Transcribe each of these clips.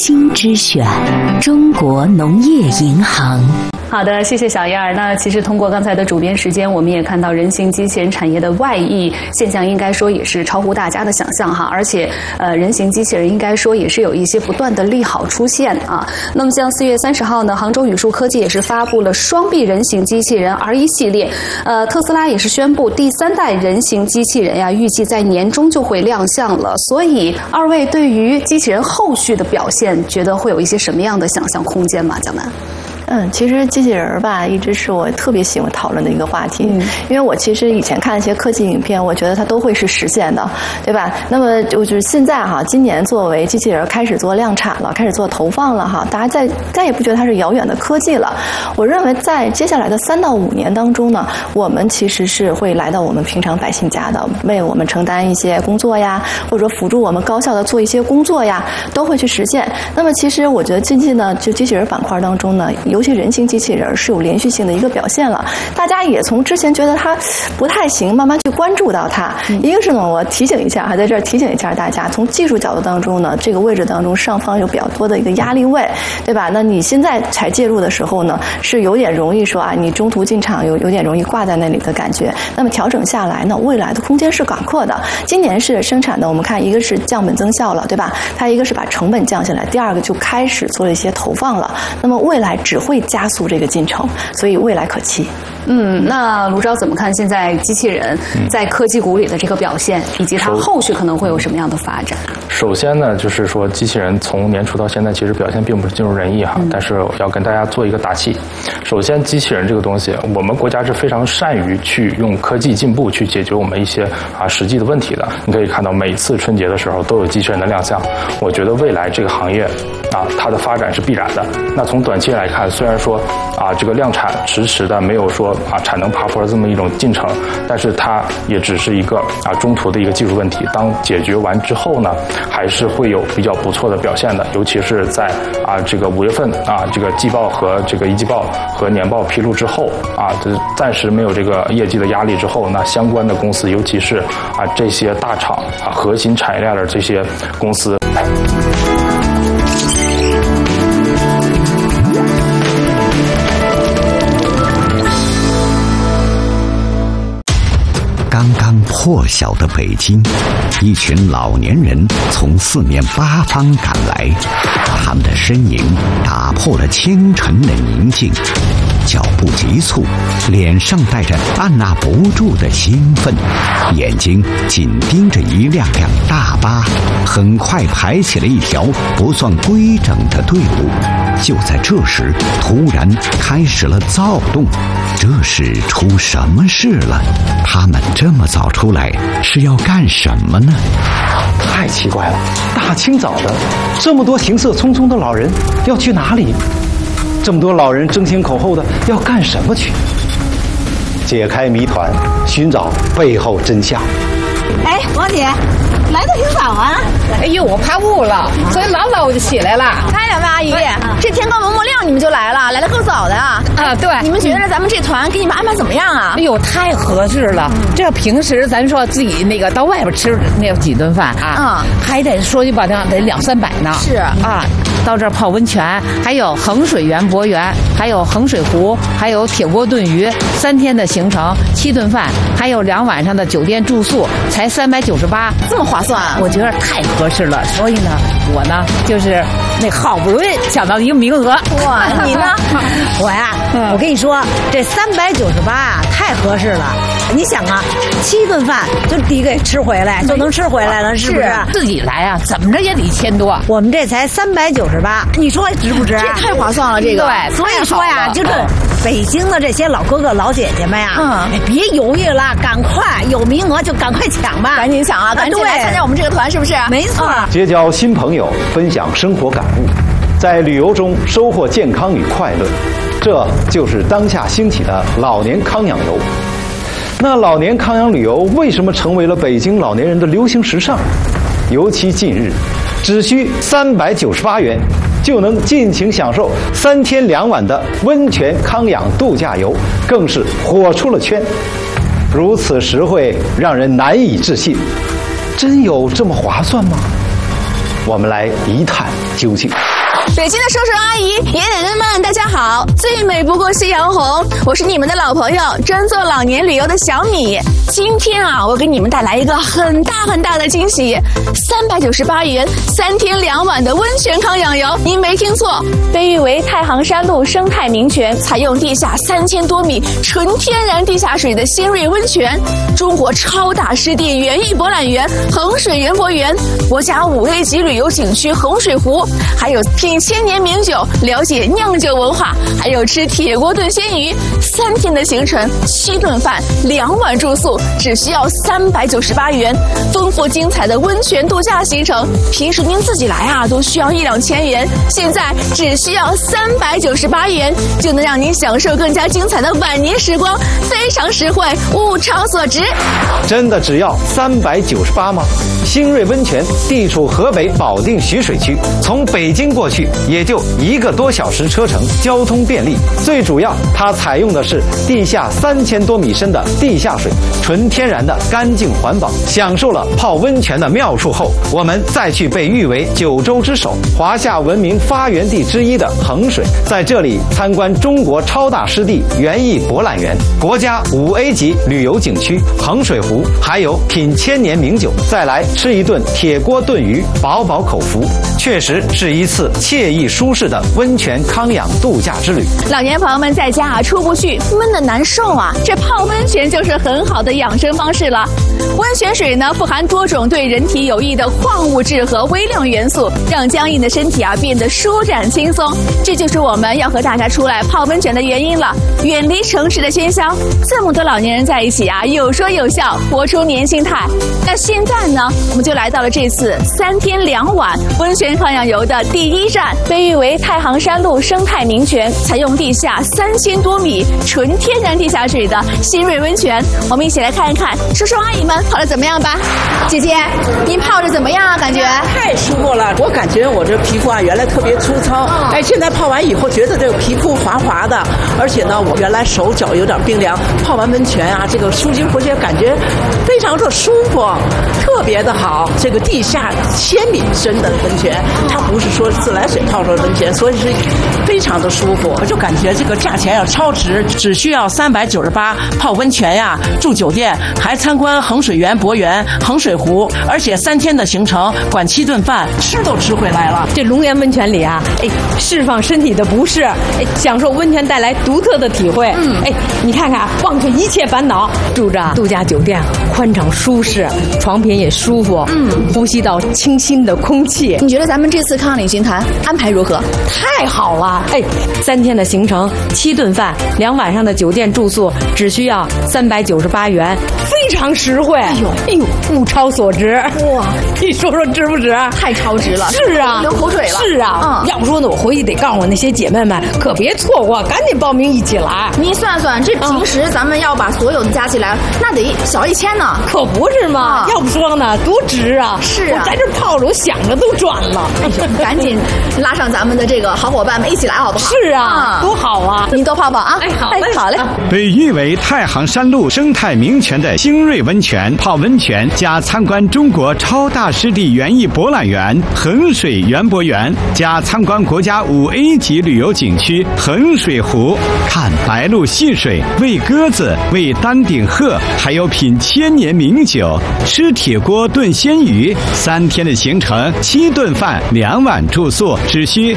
金之选，中国农业银行。 好的，谢谢小燕儿。那其实通过刚才的主编时间，我们也看到人形机器人产业的外溢现象，应该说也是超乎大家的想象哈。而且，人形机器人应该说也是有一些不断的利好出现啊。那么像4月30号呢，杭州宇树科技也是发布了双臂人形机器人 R1系列，特斯拉也是宣布第3代人形机器人呀，预计在年中就会亮相了。所以，二位对于机器人后续的表现，觉得会有一些什么样的想象空间吗？江南？ 其实机器人吧，一直是我特别喜欢讨论的一个话题。因为我其实以前看一些科技影片，我觉得它都会是实现的，对吧？那么就是现在哈，今年作为机器人开始做量产了，开始做投放了哈，大家再也不觉得它是遥远的科技了。我认为在接下来的3到5年当中呢，我们其实是会来到我们平常百姓家的，为我们承担一些工作呀，或者辅助我们高效的做一些工作呀，都会去实现。那么其实我觉得近期呢，就机器人板块当中呢，尤其人形机器人是有连续性的一个表现了，大家也从之前觉得它不太行，慢慢去关注到它。一个是呢，我提醒一下，还在这儿提醒一下大家，从技术角度当中呢，这个位置当中上方有比较多的一个压力位，对吧？那你现在才介入的时候呢，是有点容易说啊，你中途进场有点容易挂在那里的感觉。那么调整下来呢，未来的空间是广阔的。今年是生产的，我们看一个是降本增效了，对吧？它一个是把成本降下来，第二个就开始做了一些投放了。那么未来只会加速这个进程，所以未来可期。 那卢钊怎么看现在机器人在科技股里的这个表现，以及它后续可能会有什么样的发展？ 首先呢，就是说机器人从年初到现在其实表现并不是尽如人意哈，但是要跟大家做一个打气。首先，机器人这个东西，我们国家是非常善于去用科技进步去解决我们一些实际的问题的。你可以看到每次春节的时候都有机器人的亮相，我觉得未来这个行业它的发展是必然的。那从短期来看，虽然说这个量产迟迟的没有说产能爬坡的这么一种进程，但是它也只是一个中途的一个技术问题。当解决完之后呢，还是会有比较不错的表现的。尤其是在这个5月份这个季报和这个一季报和年报披露之后暂时没有这个业绩的压力之后，那相关的公司，尤其是这些大厂核心产业链的这些公司。 刚刚破晓的北京，一群老年人从4面8方赶来，他们的身影打破了清晨的宁静，脚步急促，脸上带着按捺不住的兴奋，眼睛紧盯着一辆辆大巴，很快排起了一条不算规整的队伍。就在这时，突然开始了躁动。这是出什么事了？他们这么早出来是要干什么呢？ 太奇怪了，大清早的，这么多行色匆匆的老人要去哪里？这么多老人争先恐后的要干什么去？解开谜团，寻找背后真相。 哎，王姐，来得挺早啊！ 哎呦，我怕雾了，所以老早我就起来了。 看见没，阿姨，这天刚蒙蒙亮你们就来了，来得够早的啊！ 对， 你们觉得咱们这团给你们安排怎么样啊？ 哎呦，太合适了！这平时咱说自己那个到外边吃那几顿饭还得说句不好听，得200-300呢。 是到这儿泡温泉，还有衡水园博园，还有衡水湖，还有铁锅炖鱼，3天的行程，7顿饭，还有2晚上的酒店住宿，才398， 这么划算啊！ 我觉得太合适了，所以呢，我呢就是那好不容易抢到一个名额。 哇，你呢？ 我呀，我跟你说，这398太合适了。你想啊，7顿饭就抵给吃回来，就能吃回来了，是不是？ 自己来怎么着也得1000多。 我们这才398，你说值不值？ 这太划算了，这个。 对， 所以说呀，就这北京的这些老哥哥老姐姐们呀，别犹豫了，赶快有名额就赶快抢吧， 赶紧抢啊，赶紧来参加我们这个团，是不是？ 没错。 结交新朋友，分享生活感悟，在旅游中收获健康与快乐，这就是当下兴起的老年康养游。那老年康养旅游为什么成为了北京老年人的流行时尚？尤其近日，只需398元就能尽情享受3天2晚的温泉康养度假游，更是火出了圈。如此实惠，让人难以置信。真有这么划算吗？我们来一探究竟。 北京的叔叔阿姨、爷爷奶奶们，大家好！最美不过夕阳红，我是你们的老朋友，专做老年旅游的小米。今天啊，我给你们带来一个很大的惊喜，398元3天2晚的温泉康养游。您没听错，被誉为太行山路生态名泉，采用地下3000多米纯天然地下水的新锐温泉，中国超大湿地园艺博览园、衡水园博园，国家5A 级旅游景区衡水湖，还有品千年名酒，了解酿酒文化，还有吃铁锅炖鲜鱼。3天的行程，7顿饭，2晚住宿，只需要398元。丰富精彩的温泉度假行程，平时您自己来啊都需要1-2千元，现在只需要398元，就能让您享受更加精彩的晚年时光，非常实惠，物超所值。 真的只要398吗？新锐温泉地处河北保定徐水区，从北京过去也就1个多小时车程，交通便利。最主要，它采用的是地下3000多米深的地下水，纯天然的干净环保。享受了泡温泉的妙处后，我们再去被誉为九州之首、华夏文明发源地之一的衡水，在这里参观中国超大湿地园艺博览园、国家5A 级旅游景区衡水湖，还有品千年名酒，再来吃一顿铁锅炖鱼，饱饱口福。确实是一次惬意舒适的温泉康养度假之旅。 老年朋友们在家啊出不去，闷得难受啊，这泡温泉就是很好的养生方式了。温泉水呢富含多种对人体有益的矿物质和微量元素，让僵硬的身体啊变得舒展轻松。这就是我们要和大家出来泡温泉的原因了。远离城市的喧嚣，这么多老年人在一起啊，有说有笑，活出年轻态。那现在呢，我们就来到了这次3天2晚温泉康养游的第一站，被誉为太行山路生态名泉，采用地下3000多米纯天然地下水的新锐温泉。我们一起来看一看叔叔阿姨们泡的怎么样吧。姐姐，您泡着怎么样啊？感觉太舒服了，我感觉我这皮肤啊原来特别粗糙，现在泡完以后觉得这个皮肤滑滑的，而且呢我原来手脚有点冰凉，泡完温泉啊这个舒筋活血，感觉非常的舒服，特别的好。这个地下1000米深的温泉，它不是说自来水泡出的温泉，所以是非常的舒服。我就感觉这个价钱要超值，只需要398泡温泉呀，住酒店，还参观衡水园博园、衡水湖，而且3天的行程，管7顿饭，吃都吃回来了。 这龙岩温泉里啊，释放身体的不适，享受温泉带来独特的体会。你看看，忘却一切烦恼，住着度假酒店，宽敞舒适，床品也舒服，呼吸到清新的空气。 你觉得咱们这次康养旅行团安排如何？ 太好了！3天的行程，7顿饭，2晚上的酒店住宿，只需要398元，非常实惠。哎呦，物超所值！哇，你说说值不值？ 太超值了！ 是啊， 流口水了。 是啊，要不说呢，我回去得告诉我那些姐妹们，可别错过，赶紧报名一起来。 您算算，这平时咱们要把所有的加起来，那得小1000呢。 可不是嘛！要不说呢，多值啊！ 是啊， 我在这泡着，我想着都赚了。 赶紧拉上咱们的这个好伙伴们一起来，好不好？ 是啊，多好啊！ 您多泡泡啊！好嘞。 被誉为太行山路生态名泉的新锐温泉，泡温泉加参观中国超大湿地园艺博览园、衡水园博园，加参观国家5A 级旅游景区衡水湖，看白鹭戏水，喂鸽子，喂丹顶鹤，还有品千年名酒，吃铁锅炖鲜鱼。3天的行程，7顿饭，2晚住宿，只需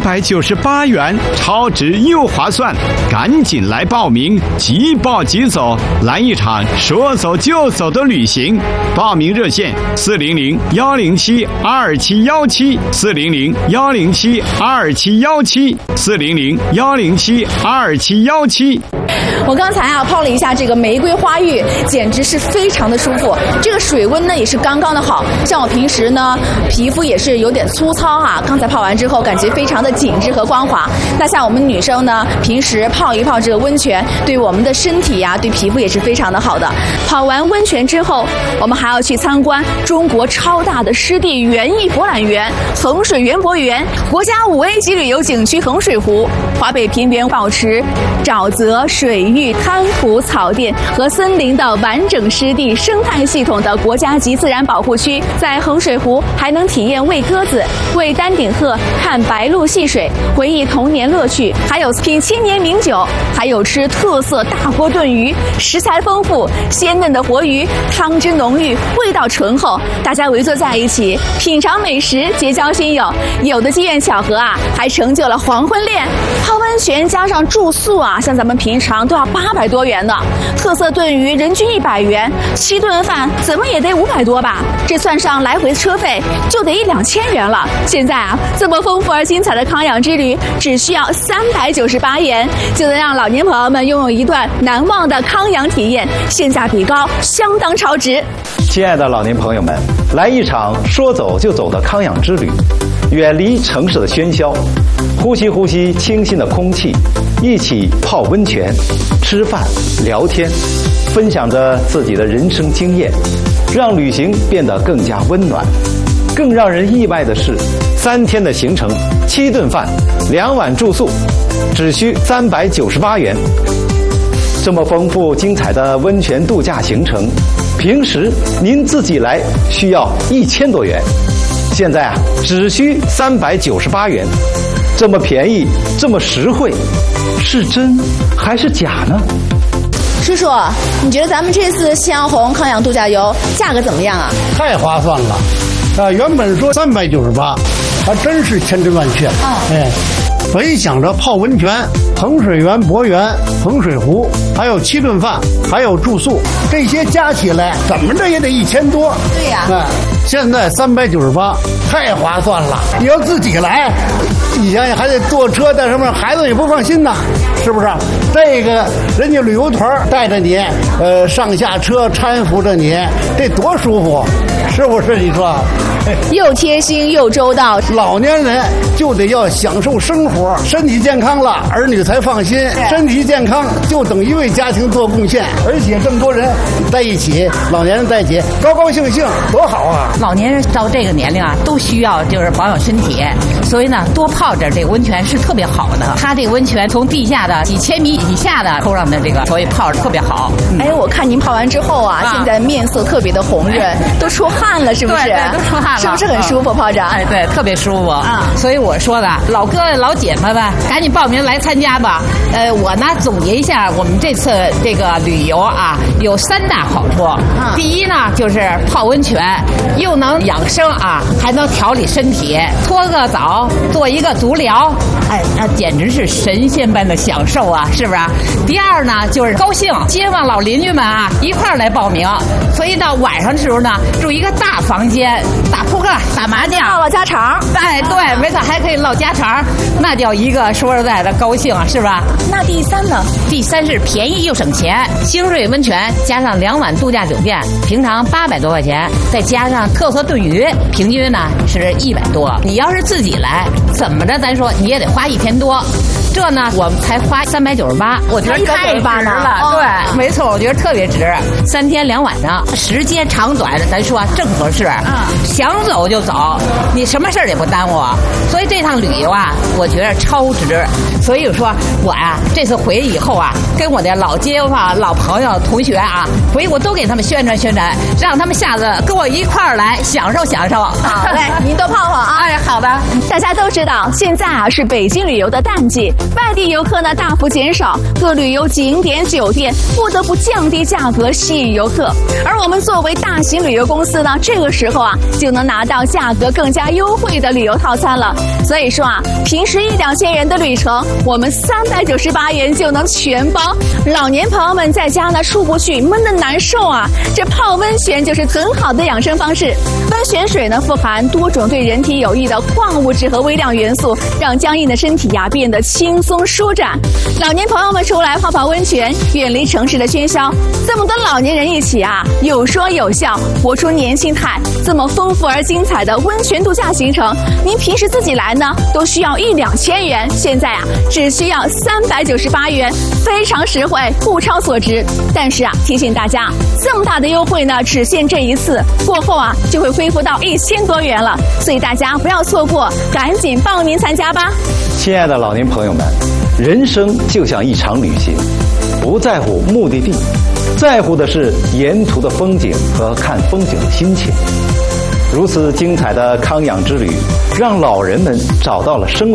398元，超值又划算。赶紧来报名，即报即走，来一场说走就走的旅行。报名热线400-107-2717 400-107-2717 400-107-2717。 我刚才泡了一下这个玫瑰花浴，简直是非常的舒服。这个水温呢也是刚刚的好，像我平时呢皮肤也是有点粗糙啊，刚才泡完之后感觉非常的紧致和光滑。那像我们女生呢，平时泡一泡这个温泉，对我们的身体呀，对皮肤也是非常的好的。泡泡完温泉之后，我们还要去参观中国超大的湿地园艺博览园——衡水园博园、国家5A 级旅游景区衡水湖、华北平原保持沼泽、水域、滩涂、草甸和森林的完整湿地生态系统的国家级自然保护区。在衡水湖还能体验喂鸽子、喂丹顶鹤、看白鹭戏水，回忆童年乐趣，还有品千年名酒，还有吃特色大锅炖鱼，食材丰富，鲜嫩的活鱼，汤汁浓郁，味道醇厚，大家围坐在一起品尝美食，结交新友。有的机缘巧合啊，还成就了黄昏恋。泡温泉加上住宿啊，像咱们平常都要800多元呢。特色炖鱼人均100元，7顿饭怎么也得500多吧？这算上来回车费就得1-2000元了。现在啊，这么丰富而精彩的康养之旅，只需要398元，就能让老年朋友们拥有一段难忘的康养体验，性价比高，相当超值。 亲爱的老年朋友们，来一场说走就走的康养之旅，远离城市的喧嚣，呼吸呼吸清新的空气，一起泡温泉、吃饭、聊天，分享着自己的人生经验，让旅行变得更加温暖。更让人意外的是，3天的行程，7顿饭，2晚住宿，只需398元。这么丰富精彩的温泉度假行程，平时您自己来需要1000多元，现在啊只需398元，这么便宜，这么实惠，是真还是假呢？ 叔叔，你觉得咱们这次夕阳红康养度假游价格怎么样啊？ 太划算了，原本说398，还真是千真万确。本想着泡温泉、衡水园博园、衡水湖，还有7顿饭，还有住宿，这些加起来怎么着也得1000多。 对呀。 现在398，太划算了。你要自己来，你想想还得坐车带什么，孩子也不放心呐，是不是？这个人家旅游团带着你，上下车搀扶着你，这多舒服，是不是？你说？ 又贴心又周到。 老年人就得要享受生活，身体健康了，儿女才放心。身体健康就等于为家庭做贡献，而且这么多人在一起，老年人在一起，高高兴兴，多好啊！ 老年人到这个年龄啊，都需要就是保养身体，所以呢，多泡点这个温泉是特别好的。它这个温泉从地下的几千米以下的沟上的这个，所以泡着特别好。 哎，我看您泡完之后啊，现在面色特别的红润，都出汗了，是不是？ 对，都出汗了， 是不是很舒服？泡着？ 哎，对，特别舒服啊。所以我说的，老哥老姐们吧，赶紧报名来参加吧。我呢总结一下，我们这次这个旅游啊，有3大好处。第一呢，就是泡温泉，又能养生啊，还能调理身体，搓个澡，做一个足疗，哎，那简直是神仙般的享受啊，是不是？第二呢，就是高兴，街坊老邻居们啊一块儿来报名，所以到晚上的时候呢，住一个大房间，打扑克、打麻将、 唠家常。 哎，对，没错，还可以唠家常，那叫一个说实在的高兴啊，是吧？ 那第3呢？ 第3是便宜又省钱，星瑞温泉加上2晚度假酒店，平常800多块钱，再加上特色炖鱼，平均呢是100多。你要是自己来，怎么着咱说你也得花1000多。这呢，我们才花398，我觉得太值了。对，没错，我觉得特别值。3天2晚上，时间长短咱说正合适。想走就走，你什么事儿也不耽误。所以这趟旅游啊，我觉得超值。所以说我呀，这次回去以后啊，跟我的老街坊、老朋友、同学啊，回去我都给他们宣传宣传，让他们下次跟我一块儿来享受享受。 好嘞，您多泡泡啊！ 哎，好的。 大家都知道，现在啊是北京旅游的淡季，外地游客呢大幅减少，各旅游景点、酒店不得不降低价格吸引游客。而我们作为大型旅游公司呢，这个时候啊就能拿到价格更加优惠的旅游套餐了。所以说啊，平时1-2000元的旅程，我们398元就能全包。老年朋友们在家呢出不去，闷得难受啊，这泡温泉就是很好的养生方式。温泉水呢富含多种对人体有益的矿物质和微量元素，让僵硬的身体呀变得轻松舒展。老年朋友们出来泡泡温泉，远离城市的喧嚣，这么多老年人一起啊，有说有笑，活出年轻态。这么丰富而精彩的温泉度假行程，您平时自己来呢都需要1-2000元，现在啊只需要398元，非常实惠，物超所值。但是啊，提醒大家，这么大的优惠呢，只限这一次，过后啊就会恢复到1000多元了，所以大家不要错过，赶紧报名参加吧。 亲爱的老年朋友们，人生就像一场旅行，不在乎目的地，在乎的是沿途的风景和看风景的心情。如此精彩的康养之旅，让老人们找到了生活